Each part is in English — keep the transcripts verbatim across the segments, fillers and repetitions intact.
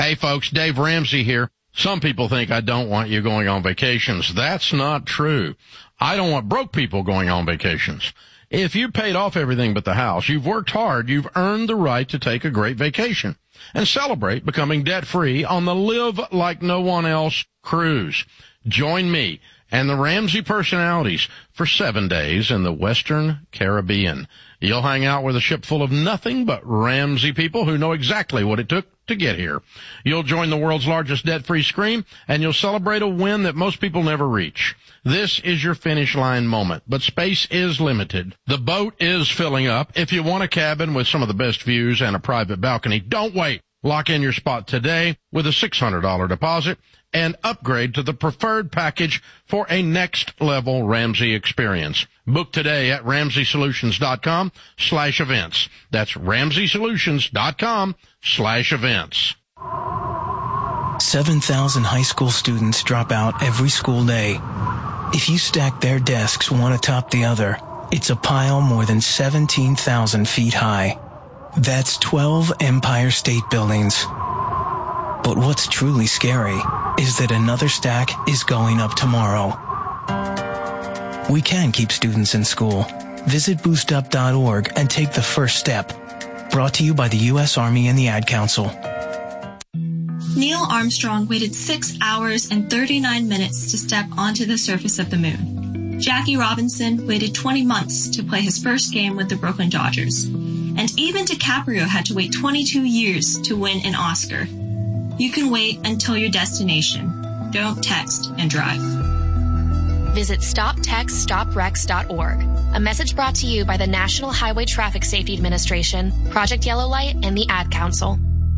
Hey, folks, Dave Ramsey here. Some people think I don't want you going on vacations. That's not true. I don't want broke people going on vacations. If you paid off everything but the house, you've worked hard, you've earned the right to take a great vacation and celebrate becoming debt-free on the Live Like No One Else cruise. Join me and the Ramsey personalities for seven days in the Western Caribbean. You'll hang out with a ship full of nothing but Ramsey people who know exactly what it took to get here. You'll join the world's largest debt-free scream, and you'll celebrate a win that most people never reach. This is your finish line moment, but space is limited. The boat is filling up. If you want a cabin with some of the best views and a private balcony, don't wait. Lock in your spot today with a six hundred dollars deposit and upgrade to the preferred package for a next-level Ramsey experience. Book today at ramsey solutions dot com slash events. That's ramsey solutions dot com slash events. seven thousand high school students drop out every school day. If you stack their desks one atop the other, it's a pile more than seventeen thousand feet high. That's twelve Empire State Buildings. But what's truly scary is that another stack is going up tomorrow. We can keep students in school. Visit boost up dot org and take the first step. Brought to you by the U S Army and the Ad Council. Neil Armstrong waited six hours and thirty-nine minutes to step onto the surface of the moon. Jackie Robinson waited twenty months to play his first game with the Brooklyn Dodgers. And even DiCaprio had to wait twenty-two years to win an Oscar. You can wait until your destination. Don't text and drive. Visit stop text stop wrecks dot org. A message brought to you by the National Highway Traffic Safety Administration, Project Yellow Light, and the Ad Council.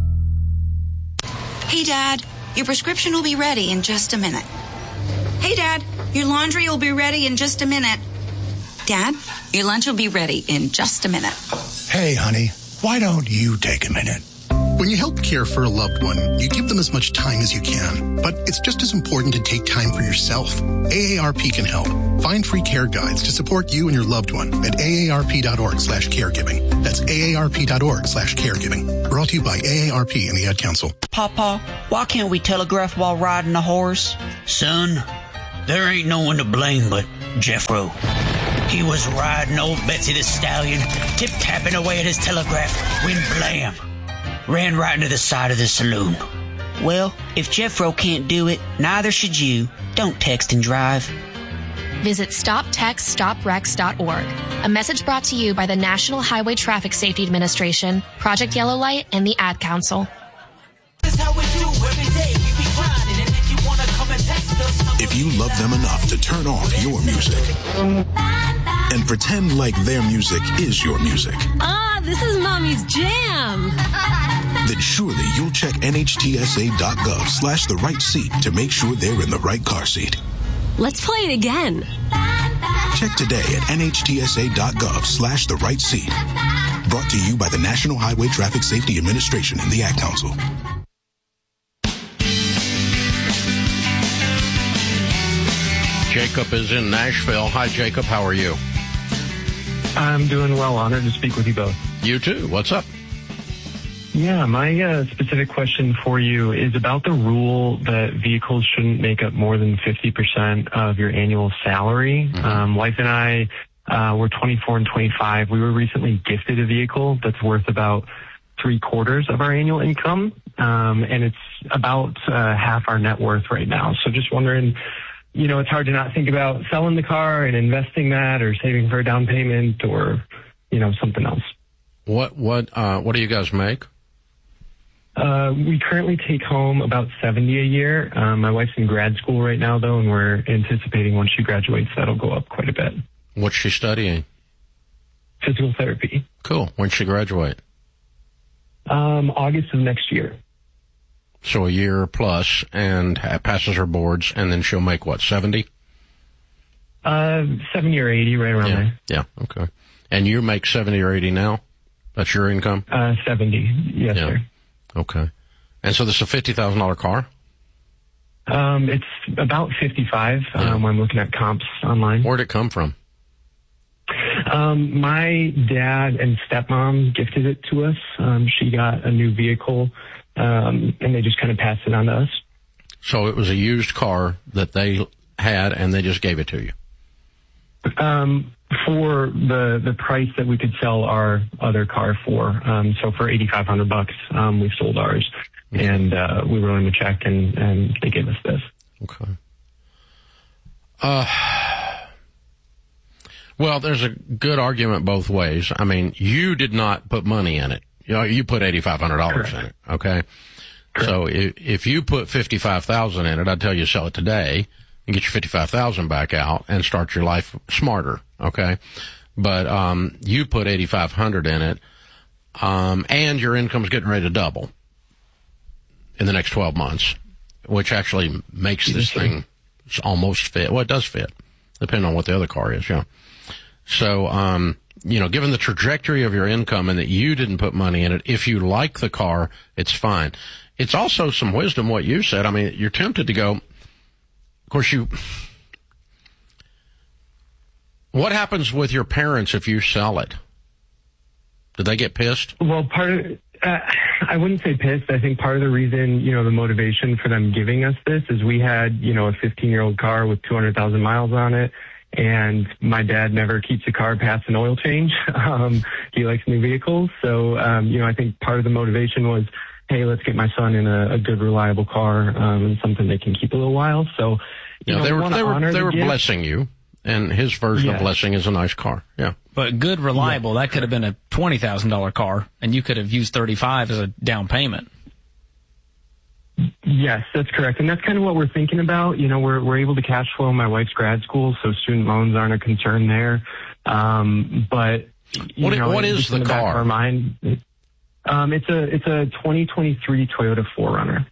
Hey, Dad, your prescription will be ready in just a minute. Hey, Dad, your laundry will be ready in just a minute. Dad, your lunch will be ready in just a minute. Hey, honey, why don't you take a minute? When you help care for a loved one, you give them as much time as you can. But it's just as important to take time for yourself. A A R P can help. Find free care guides to support you and your loved one at A A R P dot org slash caregiving. That's A A R P dot org slash caregiving. Brought to you by A A R P and the Ad Council. Papa, why can't we telegraph while riding a horse? Son, there ain't no one to blame but Jeffro. He was riding old Betsy the Stallion, tip-tapping away at his telegraph, when blam, ran right into the side of the saloon. Well, if Jeffro can't do it, neither should you. Don't text and drive. Visit stop text stop wrecks dot org. A message brought to you by the National Highway Traffic Safety Administration, Project Yellow Light, and the Ad Council. If you love them enough to turn off your music and pretend like their music is your music. Ah, this is Mommy's jam. Then surely you'll check N H T S A dot gov slash the right seat to make sure they're in the right car seat. Let's play it again. Check today at N H T S A dot gov slash the right seat. Brought to you by the National Highway Traffic Safety Administration and the Ad Council. Jacob is in Nashville. Hi, Jacob. How are you? I'm doing well. Honored to speak with you both. You too. What's up? Yeah, my uh, specific question for you is about the rule that vehicles shouldn't make up more than fifty percent of your annual salary. Mm-hmm. Um, wife and I uh, were twenty-four and twenty-five. We were recently gifted a vehicle that's worth about three quarters of our annual income, um, and it's about uh, half our net worth right now. So just wondering, you know, it's hard to not think about selling the car and investing that or saving for a down payment or, you know, something else. What, what, uh, what do you guys make? Uh, we currently take home about seventy a year. Um, my wife's in grad school right now, though, and we're anticipating once she graduates, that'll go up quite a bit. What's she studying? Physical therapy. Cool. When's she graduate? Um, August of next year. So a year plus, and passes her boards, and then she'll make what, seventy? Uh, seventy or eighty, right around yeah. there. Yeah, okay. And you make seventy or eighty now? That's your income? Uh, seventy, yes, yeah. sir. Okay. And so this is a fifty thousand dollars car? Um, it's about fifty-five, yeah. um, when I'm looking at comps online. Where'd it come from? Um, my dad and stepmom gifted it to us. Um, she got a new vehicle, um, and they just kind of passed it on to us. So it was a used car that they had, and they just gave it to you? Um, for the the price that we could sell our other car for. Um, so for eighty-five hundred bucks, um, we sold ours, okay. and uh, we wrote them a check, and, and they gave us this. Okay. Uh, well, there's a good argument both ways. I mean, you did not put money in it. You know, you put eighty-five hundred dollars in it, okay? Correct. So if, if you put fifty-five thousand dollars in it, I'd tell you sell it today and get your fifty-five thousand dollars back out and start your life smarter, okay? But um, you put eighty-five hundred dollars in it, um, and your income's getting ready to double in the next twelve months, which actually makes this thing almost fit. Well, it does fit, depending on what the other car is, yeah. So, um, you know, given the trajectory of your income and that you didn't put money in it, if you like the car, it's fine. It's also some wisdom what you said. I mean, you're tempted to go, of course, you, what happens with your parents if you sell it? Do they get pissed? Well, part of, uh, I wouldn't say pissed. I think part of the reason, you know, the motivation for them giving us this is we had, you know, a fifteen-year-old car with two hundred thousand miles on it, and my dad never keeps a car past an oil change. Um, he likes new vehicles. So, um, you know, I think part of the motivation was, hey, let's get my son in a, a good, reliable car, um, and something they can keep a little while. So, you yeah, know, they were, they were, they the were gift. blessing you, and his version yeah. of blessing is a nice car. Yeah. But good, reliable, yeah. that could have been a twenty thousand dollars car, and you could have used thirty-five as a down payment. Yes, that's correct. And that's kind of what we're thinking about. You know, we're, we're able to cash flow my wife's grad school, so student loans aren't a concern there. Um, but, you what, know, what is the, the car? Back of our mind, um, it's a, it's a twenty twenty-three Toyota four runner.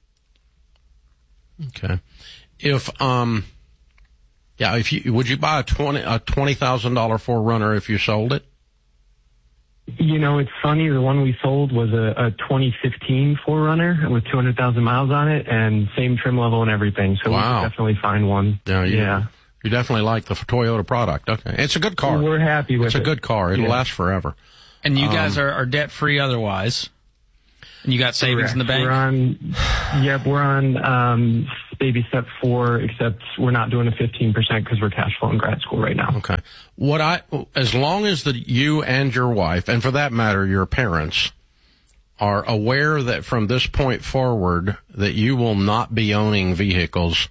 Okay. If, um, yeah, if you, would you buy a twenty, a twenty thousand dollars four runner if you sold it? You know, it's funny. The one we sold was a, a twenty fifteen four runner with two hundred thousand miles on it and same trim level and everything. So wow. we could definitely find one. Yeah. You, yeah. You definitely like the Toyota product. Okay. It's a good car. We're happy with it. It's a good car. It'll yeah. last forever. And you guys um, are, are debt free otherwise. And you got savings correct. in the bank? We're on, yep, we're on um, baby step four, except we're not doing a fifteen percent because we're cash flowing grad school right now. Okay. What I, as long as that you and your wife, and for that matter, your parents, are aware that from this point forward that you will not be owning vehicles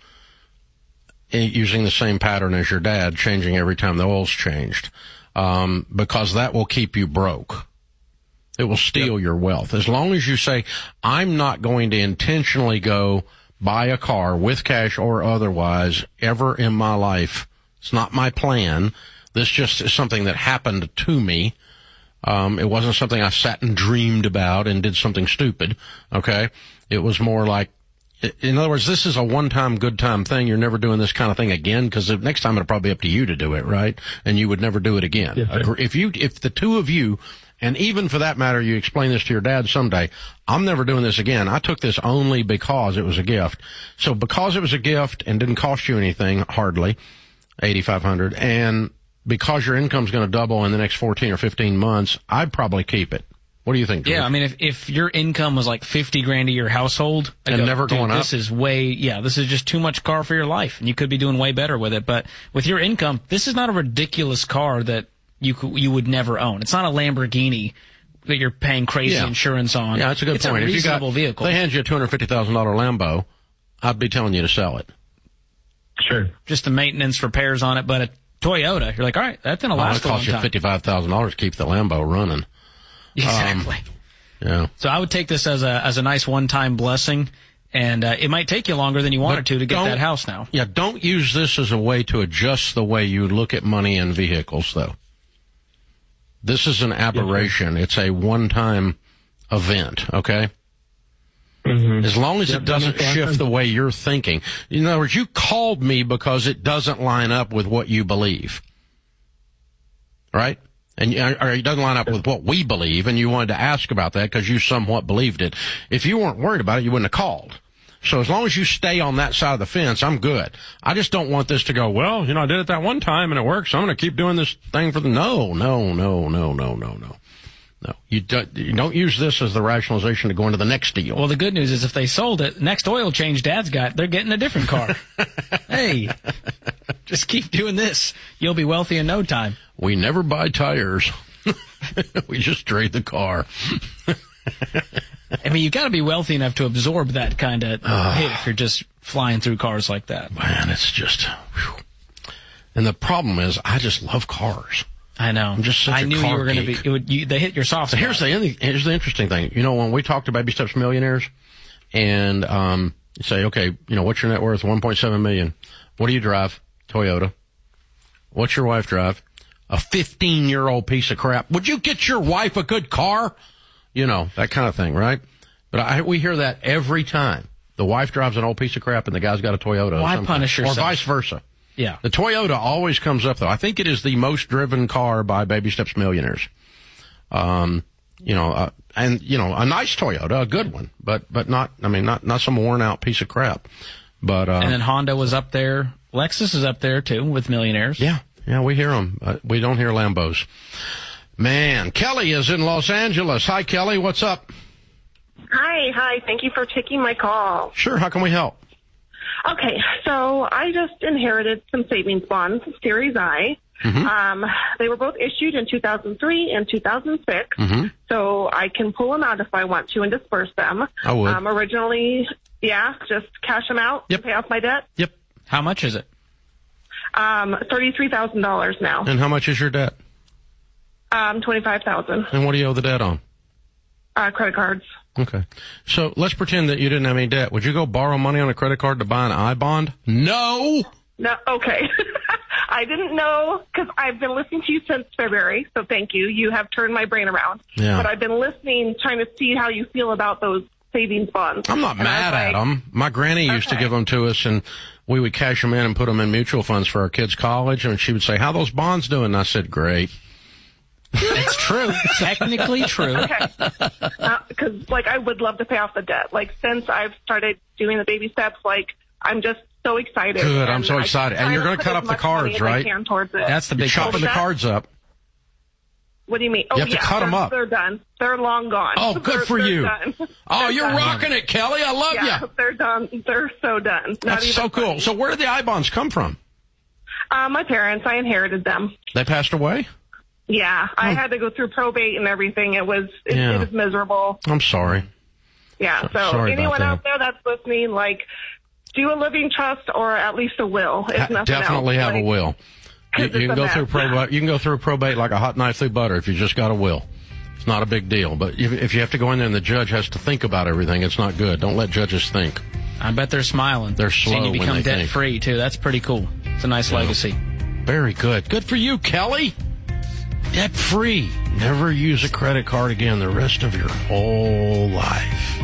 using the same pattern as your dad, changing every time the oil's changed, um, because that will keep you broke. It will steal yep. your wealth. As long as you say, I'm not going to intentionally go buy a car with cash or otherwise ever in my life. It's not my plan. This just is something that happened to me. Um, it wasn't something I sat and dreamed about and did something stupid. Okay. It was more like, in other words, this is a one-time, good-time thing. You're never doing this kind of thing again because next time it'll probably be up to you to do it, right? And you would never do it again. Yes, if you, if the two of you, and even for that matter, you explain this to your dad someday, I'm never doing this again. I took this only because it was a gift. So because it was a gift and didn't cost you anything, hardly, eighty-five hundred dollars, and because your income's going to double in the next fourteen or fifteen months, I'd probably keep it. What do you think, George? Yeah, I mean, if if your income was like fifty grand a year household, I'd and go, never going up, this is way, yeah, this is just too much car for your life, and you could be doing way better with it. But with your income, this is not a ridiculous car that you could, you would never own. It's not a Lamborghini that you're paying crazy yeah. insurance on. Yeah, that's a good it's point. It's a reasonable if you got, vehicle. They hand you a two hundred fifty thousand dollars Lambo, I'd be telling you to sell it. Sure. Just the maintenance, repairs on it, but a Toyota, you're like, all right, that's going to last oh, a long time. It costs you fifty-five thousand dollars to keep the Lambo running. Exactly. Um, yeah. So I would take this as a as a nice one-time blessing, and uh, it might take you longer than you wanted but to to get that house now. Yeah, don't use this as a way to adjust the way you look at money and vehicles, though. This is an aberration. Yes, it's a one-time event, okay? Mm-hmm. As long as yep, it doesn't shift the way you're thinking. In other words, you called me because it doesn't line up with what you believe. Right? And or it doesn't line up with what we believe, and you wanted to ask about that because you somewhat believed it. If you weren't worried about it, you wouldn't have called. So as long as you stay on that side of the fence, I'm good. I just don't want this to go, well, you know, I did it that one time and it worked, so I'm going to keep doing this thing for the, no, no, no, no, no, no, no. No, you don't, you don't use this as the rationalization to go into the next deal. Well, the good news is if they sold it, next oil change Dad's got, they're getting a different car. Hey, just keep doing this. You'll be wealthy in no time. We never buy tires. We just trade the car. I mean, you've got to be wealthy enough to absorb that kind of uh, hit if you're just flying through cars like that. Man, it's just, whew. And the problem is, I just love cars. I know. I'm just such I a knew car you were going to be. geek. It would, you, they hit your soft So spot. here's the here's the interesting thing. You know, when we talk to Baby Steps Millionaires, and um, you say, okay, you know, what's your net worth? one point seven million. What do you drive? Toyota. What's your wife drive? A fifteen year old piece of crap. Would you get your wife a good car? You know, that kind of thing, right? But I, we hear that every time. The wife drives an old piece of crap, and the guy's got a Toyota. Why or punish yourself? Or vice versa. Yeah. The Toyota always comes up, though. I think it is the most driven car by Baby Steps Millionaires. Um, you know, uh, and, you know, a nice Toyota, a good one, but, but not, I mean, not, not some worn out piece of crap. But, uh. And then Honda was up there. Lexus is up there, too, with millionaires. Yeah. Yeah, we hear them. Uh, we don't hear Lambos. Man, Kelly is in Los Angeles. Hi, Kelly. What's up? Hi. Hi. Thank you for taking my call. Sure. How can we help? Okay, so I just inherited some savings bonds, Series I. Mm-hmm. Um, they were both issued in two thousand three and two thousand six, mm-hmm. so I can pull them out if I want to and disperse them. I would. Um, originally, yeah, just cash them out yep. and pay off my debt. Yep. How much is it? Um, thirty-three thousand dollars now. And how much is your debt? Um, twenty-five thousand dollars. And what do you owe the debt on? Uh, credit cards. Okay. So let's pretend that you didn't have any debt. Would you go borrow money on a credit card to buy an I bond? No. No. Okay. I didn't know because I've been listening to you since February. So thank you. You have turned my brain around. Yeah. But I've been listening, trying to see how you feel about those savings bonds. I'm not and mad like, at them. My granny used okay. to give them to us, and we would cash them in and put them in mutual funds for our kids' college. And she would say, "How those bonds doing?" And I said, "Great." It's true. Technically true. Okay. Because, uh, like, I would love to pay off the debt. Like, since I've started doing the baby steps, like, I'm just so excited. Good. I'm so excited. And you're going to cut up the cards, right? That's the big You're chopping the cards up. What do you mean? Oh, you have to yeah, cut them up. They're done. They're long gone. Oh, good they're, for they're you. Done. Oh, they're you're done. rocking it, Kelly. I love yeah, you. They're done. They're so done. Not That's even so cool. funny. So where did the I bonds come from? Uh, my parents. I inherited them. They passed away? Yeah. Oh. I had to go through probate and everything. It was, it, yeah. it was miserable. I'm sorry. Yeah. So sorry anyone about out there that's listening, like, do a living trust or at least a will. If ha- nothing definitely else. have like, a will. You, you can go mess. through probate. You can go through probate like a hot knife through butter if you just got a will. It's not a big deal. But if, if you have to go in there and the judge has to think about everything, it's not good. Don't let judges think. I bet they're smiling. They're slow Seeing you become when they debt think. free too. That's pretty cool. It's a nice Yeah. legacy. Very good. Good for you, Kelly. Debt free. Never use a credit card again the rest of your whole life.